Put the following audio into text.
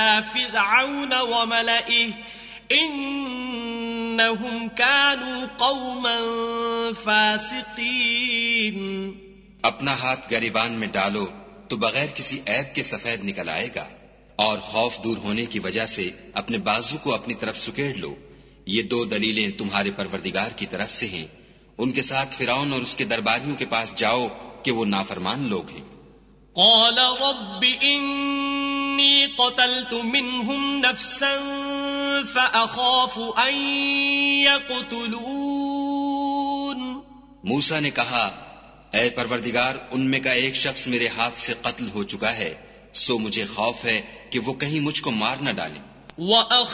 फ़िरऔन व मलइह इन्नहुम कानू कौमन फ़ासिक़ीन। अपना हाथ गरिबान में डालो तो बगैर किसी ऐब के सफेद निकल आएगा, और खौफ दूर होने की वजह से अपने बाजू को अपनी तरफ सुकेड़ लो। ये दो दलीलें तुम्हारे परवरदिगार की तरफ से हैं। उनके साथ फिरौन और उसके दरबारियों के पास जाओ कि वो नाफरमान लोग हैं। क़ाल रब्बि इन्नी क़तल्तु मिन्हुम नफ्सन फ़अख़ाफ़ु अन यक़्तुलून। मूसा ने कहा, ऐ परवरदिगार, उनमें का एक शख्स मेरे हाथ से कत्ल हो चुका है, सो मुझे खौफ है कि वो कहीं मुझको मार न डालें।